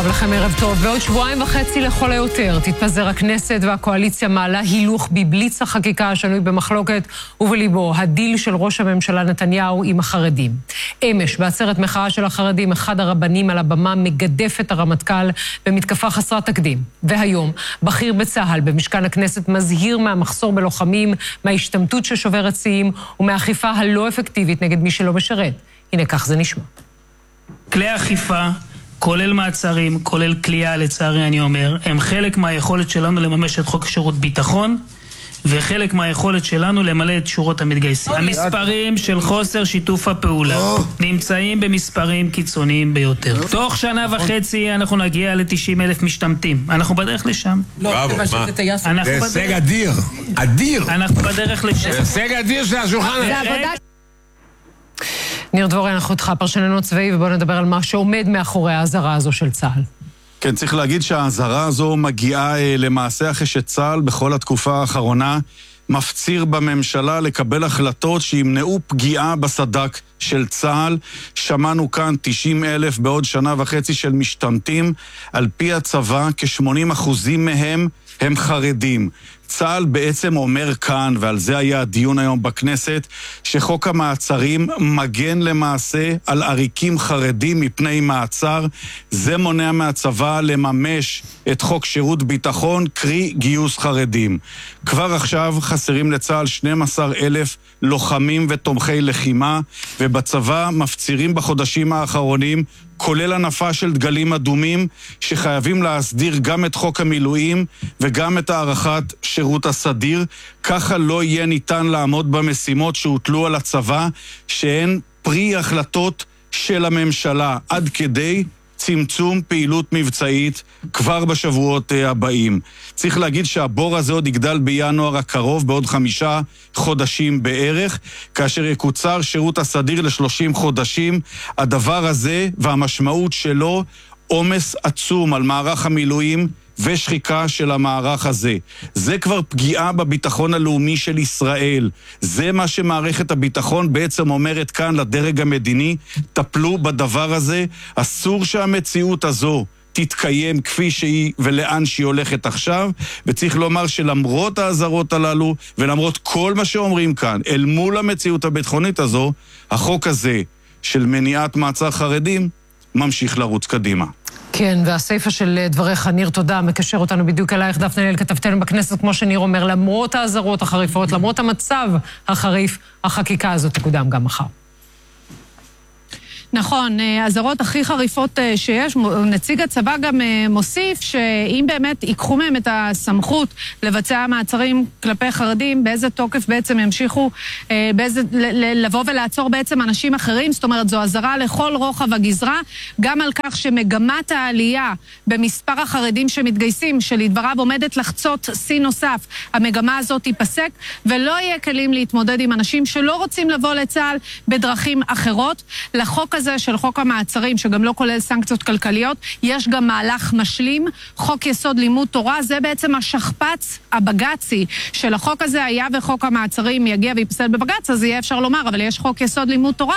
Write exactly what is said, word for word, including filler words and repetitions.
שלום לכם, ערב טוב. ועוד שבועיים וחצי לכל היותר תתפזר הכנסת והקואליציה מעלה הילוך בבליץ החקיקה השנוי במחלוקת ובליבו הדיל של ראש הממשלה נתניהו עם החרדים. אמש בעצרת מחאה של החרדים אחד הרבנים על הבמה מגדף את הרמטכ"ל במתקפה חסרת תקדים. והיום בכיר בצה"ל במשכן הכנסת מזהיר מהמחסור בלוחמים, מההשתמטות ששוברת שיאים ומהאכיפה הלא אפקטיבית נגד מי שלא משרת. הנה כך זה נשמע. כלי אכיפה, כולל מעצרים, כולל כליאה, לצערי אני אומר, הם חלק מהיכולת שלנו לממש את חוק שירות ביטחון, וחלק מהיכולת שלנו למלא את שורות המתגייסים. המספרים של חוסר שיתוף הפעולה נמצאים במספרים קיצוניים ביותר. תוך שנה וחצי אנחנו נגיע ל-תשעים אלף משתמטים. אנחנו בדרך לשם. בראבו, מה? זה הישג אדיר, אדיר. אנחנו בדרך לשם. זה הישג אדיר של השולחן. זה עבודה. ניר דבורי, אנחנו איתך פרשננו צבאי, ובואו נדבר על מה שעומד מאחורי ההזרה הזו של צה"ל. כן, צריך להגיד שההזרה הזו מגיעה אה, למעשה אחרי שצה"ל בכל התקופה האחרונה מפציר בממשלה לקבל החלטות שימנעו פגיעה בסד"כ של צה"ל. שמענו כאן תשעים אלף בעוד שנה וחצי של משתמטים. על פי הצבא, כ-שמונים אחוזים מהם הם חרדים. צה"ל בעצם אומר כאן, ועל זה היה הדיון היום בכנסת, שחוק המעצרים מגן למעשה על עריקים חרדים מפני מעצר. זה מונע מהצבא לממש את חוק שירות ביטחון, קרי גיוס חרדים. כבר עכשיו חסרים לצה"ל שנים עשר אלף לוחמים ותומכי לחימה, ובצבא מפצירים בחודשים האחרונים, כולל הנפה של דגלים אדומים, שחייבים להסדיר גם את חוק המילואים וגם את הערכת שירות הסדיר. ככה לא יהיה ניתן לעמוד במשימות שהוטלו על הצבא, שהן פרי החלטות של הממשלה, עד כדי צמצום פעילות מבצעית כבר בשבועות הבאים. צריך להגיד שהבור הזה עוד יגדל בינואר הקרוב, בעוד חמישה חודשים בערך, כאשר יקוצר שירות הסדיר ל-שלושים חודשים. הדבר הזה והמשמעות שלו, עומס עצום על מערך המילואים ושחיקה של המערך הזה. זה כבר פגיעה בביטחון הלאומי של ישראל. זה מה שמערכת הביטחון בעצם אומרת כאן לדרג המדיני, טפלו בדבר הזה. אסור שהמציאות הזו תתקיים כפי שהיא ולאן שהיא הולכת עכשיו, וצריך לומר שלמרות ההזרות הללו ולמרות כל מה שאומרים כאן, אל מול המציאות הביטחונית הזו, החוק הזה של מניעת מעצר חרדים ממשיך לרוץ קדימה. כן, והסייפה של דבריך, ניר, תודה, מקשר אותנו בדיוק אלייך, דפנה ליאל, כתבתנו בכנסת, כמו שניר אומר, למרות ההזרות החריפות, למרות המצב החריף, החקיקה הזאת תקודם גם מחר. נכון, הזרות הכי חריפות שיש, נציג הצבא גם מוסיף שאם באמת ייקחו מהם את הסמכות לבצע מעצרים כלפי חרדים, באיזה תוקף בעצם ימשיכו באיזה, לבוא ולעצור בעצם אנשים אחרים. זאת אומרת, זו הזרה לכל רוחב הגזרה, גם על כך שמגמת העלייה במספר החרדים שמתגייסים, שלדבריו עומדת לחצות שיא נוסף, המגמה הזאת תיפסק, ולא יהיה כלים להתמודד עם אנשים שלא רוצים לבוא לצה"ל בדרכים אחרות. לחוק הזה של חוק המעצרים, שגם לא כולל סנקציות כלכליות, יש גם מהלך משלים, חוק יסוד לימוד תורה. זה בעצם השכפ"ץ הבג"צי של החוק הזה. היה וחוק המעצרים יגיע ויפסל בבג"ץ, אז יהיה אפשר לומר, אבל יש חוק יסוד לימוד תורה